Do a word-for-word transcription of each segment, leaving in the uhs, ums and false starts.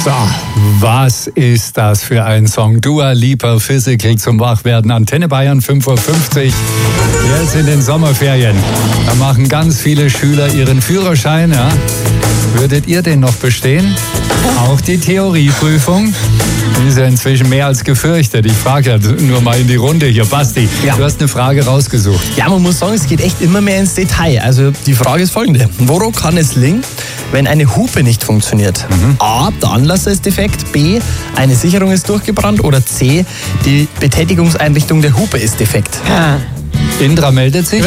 So, was ist das für ein Song? Dua Lipa, Physical zum Wachwerden. Antenne Bayern, fünf Uhr fünfzig. Jetzt in den Sommerferien. Da machen ganz viele Schüler ihren Führerschein. Ja? Würdet ihr den noch bestehen? Auch die Theorieprüfung? Die ist ja inzwischen mehr als gefürchtet. Ich frage ja nur mal in die Runde hier. Basti, ja. Du hast eine Frage rausgesucht. Ja, man muss sagen, es geht echt immer mehr ins Detail. Also die Frage ist folgende. Woran kann es liegen, wenn eine Hupe nicht funktioniert? Mhm. A, der Anlasser ist defekt. B, eine Sicherung ist durchgebrannt. Oder C, die Betätigungseinrichtung der Hupe ist defekt. Ja. Indra meldet sich.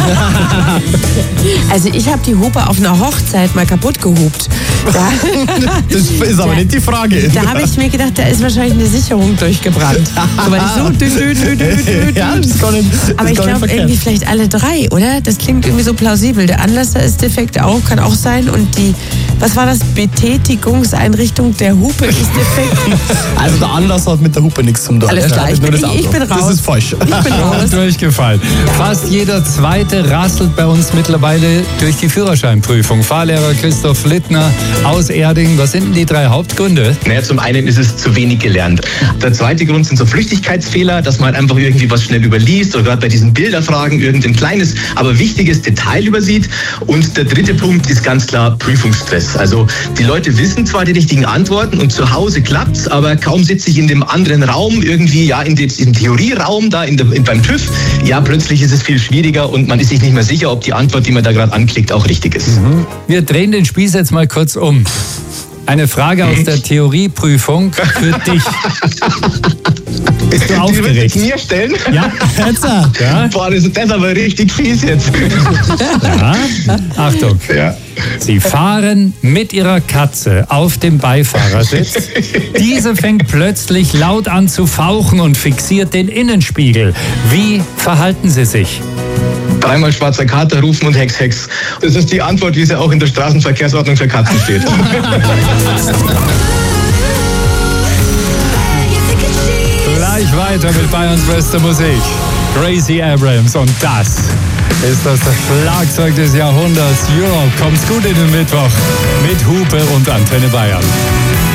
Also ich habe die Hupe auf einer Hochzeit mal kaputt gehupt. Da, das ist aber da, nicht die Frage. Da habe ich mir gedacht, da ist wahrscheinlich eine Sicherung durchgebrannt. So, weil ich so dü, dü, dü, dü, dü, ja, das ist gar nicht, das aber ich glaube irgendwie vielleicht alle drei, oder? Das klingt irgendwie so plausibel. Der Anlasser ist defekt auch, kann auch sein. Und die, was war das? Betätigungseinrichtung der Hupe ist defekt. Also der Anlasser hat mit der Hupe nichts zum tun. Alles klar, ich, bin, ich, ich bin raus. Das ist falsch. Ich bin raus. Durchgefallen. Fast jeder Zweite rasselt bei uns mittlerweile durch die Führerscheinprüfung. Fahrlehrer Christoph Littner aus Erding. Was sind denn die drei Hauptgründe? Naja, zum einen ist es zu wenig gelernt. Der zweite Grund sind so Flüchtigkeitsfehler, dass man halt einfach irgendwie was schnell überliest oder gerade bei diesen Bilderfragen irgendein kleines, aber wichtiges Detail übersieht. Und der dritte Punkt ist ganz klar Prüfungsstress. Also die Leute wissen zwar die richtigen Antworten und zu Hause klappt's, aber kaum sitze ich in dem anderen Raum irgendwie, ja, in dem Theorieraum da in der, in, beim TÜV, ja, plötzlich ist es viel schwieriger und man ist sich nicht mehr sicher, ob die Antwort, die man da gerade anklickt, auch richtig ist. Mhm. Wir drehen den Spieß jetzt mal kurz um. Eine Frage aus der Theorieprüfung für dich. Bist du aufgeregt? Die mir stellen? Ja, jetzt. Ja. Boah, das ist das aber richtig fies jetzt. Ja, Achtung. Ja. Sie fahren mit ihrer Katze auf dem Beifahrersitz. Diese fängt plötzlich laut an zu fauchen und fixiert den Innenspiegel. Wie verhalten Sie sich? Dreimal schwarzer Kater rufen und Hex, Hex. Das ist die Antwort, wie sie auch in der Straßenverkehrsordnung für Katzen steht. Gleich weiter mit Bayerns bester Musik. Gracie Abrams und das ist das Schlagzeug des Jahrhunderts. Europe, kommt's gut in den Mittwoch mit Hupe und Antenne Bayern.